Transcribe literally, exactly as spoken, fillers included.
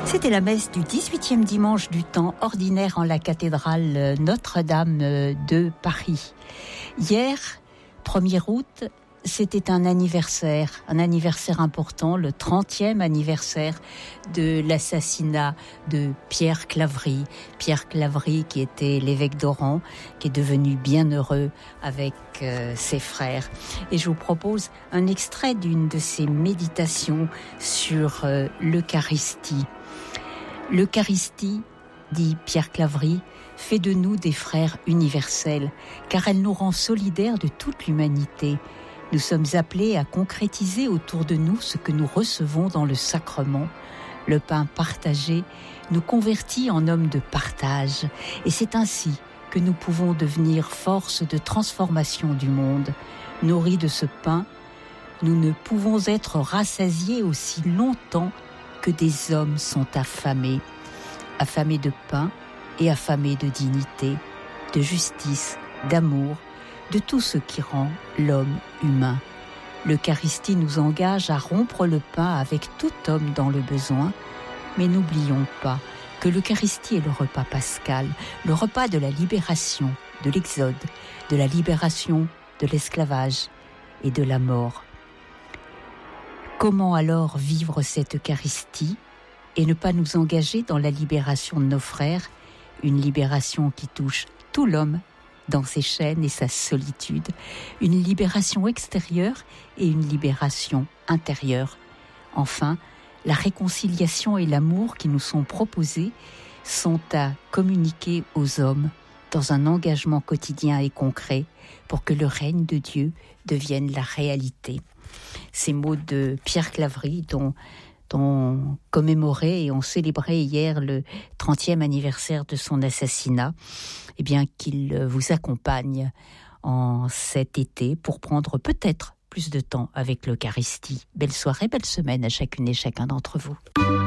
C'était la messe du dix-huitième dimanche du temps ordinaire en la cathédrale Notre-Dame de Paris. Hier, premier août, c'était un anniversaire, un anniversaire important, le trentième anniversaire de l'assassinat de Pierre Claverie. Pierre Claverie qui était l'évêque d'Oran, qui est devenu bienheureux avec euh, ses frères. Et je vous propose un extrait d'une de ses méditations sur euh, l'Eucharistie. L'Eucharistie, dit Pierre Claverie, fait de nous des frères universels, car elle nous rend solidaires de toute l'humanité. Nous sommes appelés à concrétiser autour de nous ce que nous recevons dans le sacrement. Le pain partagé nous convertit en hommes de partage, et c'est ainsi que nous pouvons devenir force de transformation du monde. Nourris de ce pain, nous ne pouvons être rassasiés aussi longtemps que des hommes sont affamés, affamés de pain et affamés de dignité, de justice, d'amour, de tout ce qui rend l'homme humain. L'Eucharistie nous engage à rompre le pain avec tout homme dans le besoin, mais n'oublions pas que l'Eucharistie est le repas pascal, le repas de la libération, de l'exode, de la libération de l'esclavage et de la mort. Comment alors vivre cette Eucharistie et ne pas nous engager dans la libération de nos frères, une libération qui touche tout l'homme dans ses chaînes et sa solitude, une libération extérieure et une libération intérieure. Enfin, la réconciliation et l'amour qui nous sont proposés sont à communiquer aux hommes dans un engagement quotidien et concret pour que le règne de Dieu devienne la réalité. Ces mots de Pierre Claverie dont on commémorait et on célébrait hier le trentième anniversaire de son assassinat, eh bien qu'il vous accompagne en cet été pour prendre peut-être plus de temps avec l'Eucharistie. Belle soirée, belle semaine à chacune et chacun d'entre vous.